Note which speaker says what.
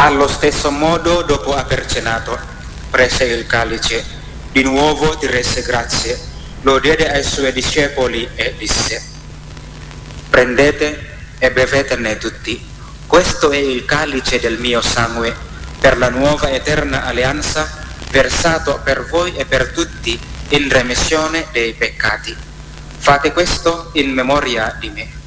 Speaker 1: Allo stesso modo, dopo aver cenato, prese il calice, di nuovo ti rese grazie, lo diede ai suoi discepoli e disse: prendete e bevetene tutti, questo è il calice del mio sangue, per la nuova eterna alleanza, versato per voi e per tutti in remissione dei peccati. Fate questo in memoria di me.